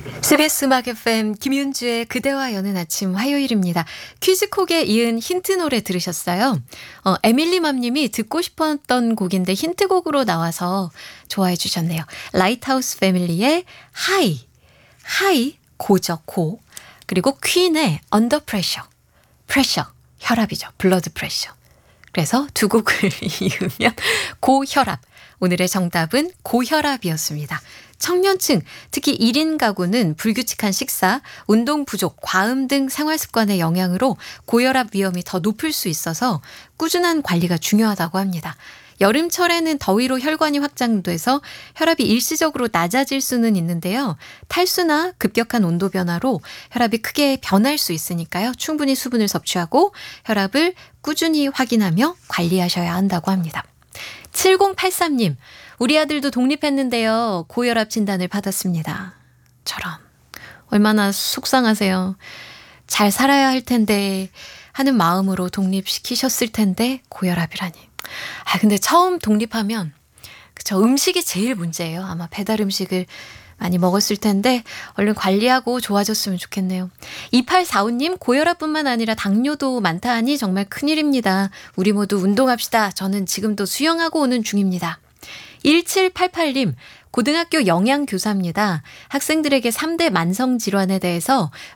CBS 음악 FM 김윤주의 그대와 여는 아침 화요일입니다. 퀴즈콕에 이은 힌트 노래 들으셨어요. 에밀리맘님이 듣고 싶었던 곡인데 힌트곡으로 나와서 좋아해 주셨네요. 라이트하우스 패밀리의 하이 고죠 고. 그리고 퀸의 언더 프레셔 혈압이죠. 블러드 프레셔. 그래서 두 곡을 이으면 고혈압. 오늘의 정답은 고혈압이었습니다. 청년층, 특히 1인 가구는 불규칙한 식사, 운동 부족, 과음 등 생활 습관의 영향으로 고혈압 위험이 더 높을 수 있어서 꾸준한 관리가 중요하다고 합니다. 여름철에는 더위로 혈관이 확장돼서 혈압이 일시적으로 낮아질 수는 있는데요. 탈수나 급격한 온도 변화로 혈압이 크게 변할 수 있으니까요. 충분히 수분을 섭취하고 혈압을 꾸준히 확인하며 관리하셔야 한다고 합니다. 7083님, 우리 아들도 독립했는데요. 고혈압 진단을 받았습니다. 저런, 얼마나 속상하세요. 잘 살아야 할 텐데 하는 마음으로 독립시키셨을 텐데 고혈압이라니. 근데 처음 독립하면 그쵸, 음식이 제일 문제예요. 아마 배달 음식을 많이 먹었을 텐데 얼른 관리하고 좋아졌으면 좋겠네요. 2845님, 고혈압뿐만 아니라 당뇨도 많다 하니 정말 큰일입니다. 우리 모두 운동합시다. 저는 지금도 수영하고 오는 중입니다. 1788님, 고등학교 영양교사입니다. 학생들에게 3대 만성질환에 대해서